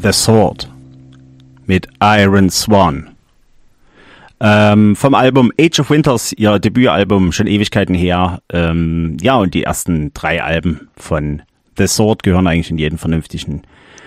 The Sword mit Iron Swan. Vom Album Age of Winters, ihr Debütalbum, schon Ewigkeiten her. Ja, und die ersten 3 Alben von The Sword gehören eigentlich in jeden vernünftigen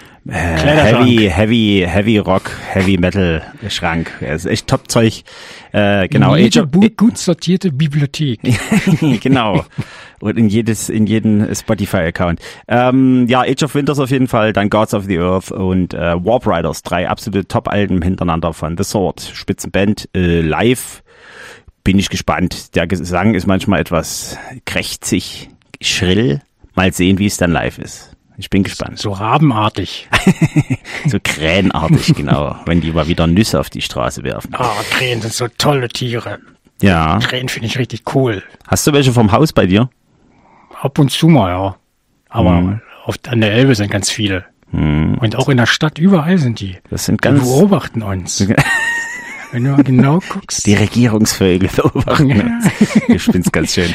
Heavy Rock, Heavy Metal Schrank. Es ist echt Top-Zeug. Genau. Gut sortierte Bibliothek. Genau. Und in jeden Spotify-Account. Ja, Age of Winters auf jeden Fall, dann Gods of the Earth und Warp Riders, 3 absolute Top-Alben hintereinander von The Sword. Spitzenband, live. Bin ich gespannt. Der Gesang ist manchmal etwas krächzig, schrill. Mal sehen, wie es dann live ist. Ich bin gespannt. So rabenartig. So krähenartig, genau. Wenn die mal wieder Nüsse auf die Straße werfen. Krähen sind so tolle Tiere. Ja. Krähen finde ich richtig cool. Hast du welche vom Haus bei dir? Ab und zu mal, ja. Aber an der Elbe sind ganz viele. Und auch in der Stadt, überall sind die. Das sind ganz... Die beobachten uns. Wenn du mal genau guckst. Die Regierungsvögel beobachten uns. Ich find's ganz schön.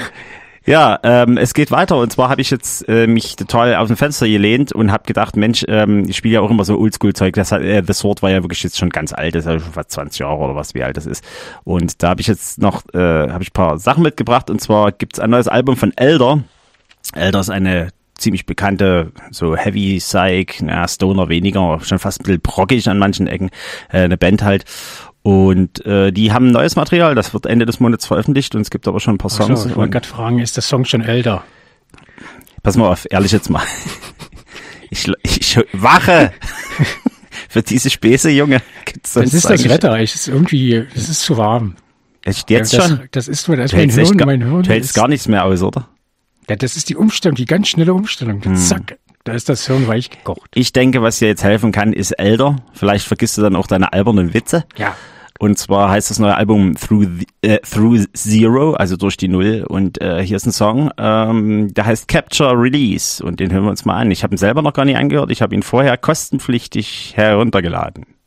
Ja, es geht weiter und zwar habe ich jetzt mich total aus dem Fenster gelehnt und habe gedacht, Mensch, ich spiele ja auch immer so Oldschool-Zeug. Das hat, The Sword war ja wirklich jetzt schon ganz alt, das ist ja schon fast 20 Jahre oder was, wie alt das ist. Und da habe ich jetzt noch ein paar Sachen mitgebracht und zwar gibt's ein neues Album von Elder. Elder ist eine ziemlich bekannte, so Heavy Psych, Stoner weniger, schon fast ein bisschen brockig an manchen Ecken, eine Band halt. Und die haben neues Material, das wird Ende des Monats veröffentlicht und es gibt aber schon ein paar Songs. Ich wollte gerade fragen, ist der Song schon älter? Pass mal auf, ehrlich jetzt mal. Ich wache für diese Späße, Junge. Das ist das Wetter, es ist zu warm. Echt jetzt schon? Das ist mein Hirn. Du hältst gar nichts mehr aus, oder? Ja, das ist die Umstellung, die ganz schnelle Umstellung. Zack. Da ist das Hirn weich gekocht. Ich denke, was dir jetzt helfen kann, ist Elder. Vielleicht vergisst du dann auch deine albernen Witze. Ja. Und zwar heißt das neue Album Through Zero, also durch die Null. Und hier ist ein Song, der heißt Capture Release. Und den hören wir uns mal an. Ich habe ihn selber noch gar nicht angehört. Ich habe ihn vorher kostenpflichtig heruntergeladen.